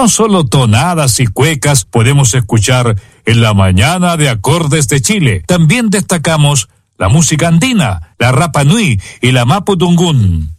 No solo tonadas y cuecas podemos escuchar en la mañana de Acordes de Chile. También destacamos la música andina, la Rapa Nui y la Mapudungún.